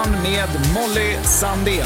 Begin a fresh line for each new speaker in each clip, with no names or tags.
Fotbollsmorgon med Molly Sandén.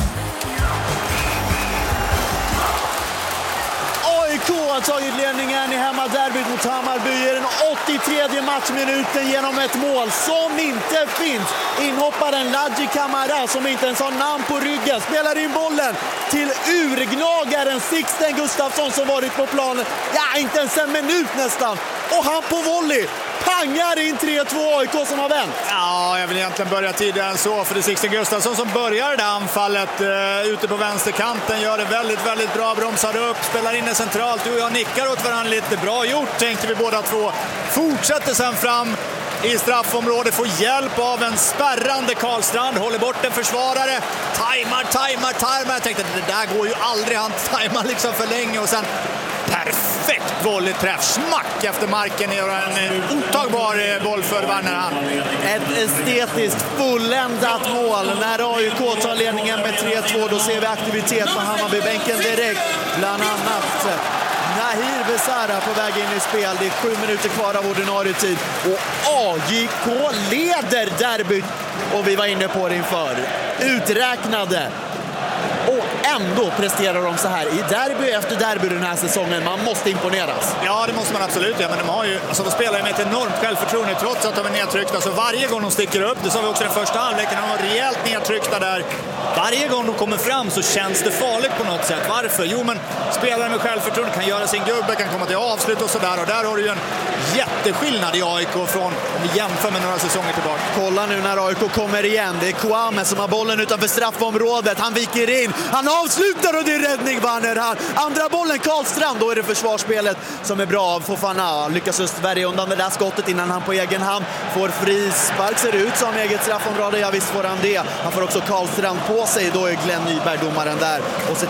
AIK har tagit ledningen i hemmaderbyt mot Hammarby i den 83:e matchminuten genom ett mål som inte finns. Inhopparen Ladji Camara, som inte ens har namn på ryggen, spelar in bollen till urgnagaren Sixten Gustafsson som varit på planen, inte ens en minut nästan. Och han på volley pangar in 3-2, AIK som har vänt.
Ja, jag vill egentligen börja tidigare än så, för det är Sixten Gustafsson som börjar det anfallet ute på vänsterkanten. Gör det väldigt, väldigt bra, bromsar upp, spelar in det centralt. Du och jag nickar åt varandra lite. Bra gjort, tänkte vi båda två. Fortsätter sen fram i straffområdet, får hjälp av en spärrande Karlstrand, håller bort en försvarare, tajmar. Jag tänkte, det där går ju aldrig, han tajmar liksom för länge och sen perfekt volleyträff, smack efter marken, gör en otagbar boll för Werner.
Ett estetiskt fulländat mål. När AIK tar ledningen med 3-2, då ser vi aktivitet på Hammarbybänken direkt. Bland annat Nahir Besara på väg in i spel. Det är 7 minuter kvar av ordinarie tid. Och AIK leder derbyt. Och vi var inne på det inför. Uträknade. Och ändå presterar de så här i derby efter derby den här säsongen. Man måste imponeras.
Ja, det måste man absolut göra. Men de har ju, de spelar ju med ett enormt självförtroende trots att de är nedtryckta. Så varje gång de sticker upp, det sa vi också den första halvleken, de var rejält nedtryckta där. Varje gång de kommer fram så känns det farligt på något sätt. Varför? Jo, men spelare med självförtroende kan göra sin gubbe, kan komma till avslut och sådär. Och där har du ju en jätteskillnad i AIK från, om vi jämför med några säsonger tillbaka.
Kolla nu när AIK kommer igen. Det är Kouame som har bollen utanför straffområdet. Han viker in. Han avslutar och det är räddning, Werner. Han. Andra bollen Karlstrand. Då är det försvarsspelet som är bra av Fofana. Lyckas just värja undan det där skottet innan han på egen hand får frispark. Ser ut som eget straffområde. Ja, visst får han det. Han får också Karlstrand på sig. Då är Glenn Nyberg domaren där och ser